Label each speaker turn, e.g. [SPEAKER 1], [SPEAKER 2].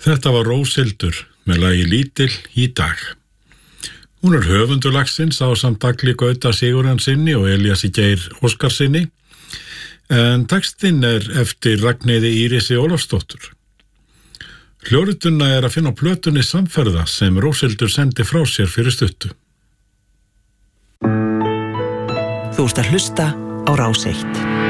[SPEAKER 1] Þetta var Róshildur með lagi Lítil í dag. Hún er höfundur lagsins ásamt Dagli Gauta Sigurðarsinni og Elíasi Geir Óskarsinni, en textinn er eftir Ragnheiði Írisi Ólafsdóttur. Hljórituna er að finna á plötunni Samferða sem Róshildur sendi frá sér fyrir stuttu.
[SPEAKER 2] Þú ert að hlusta á Rás 1.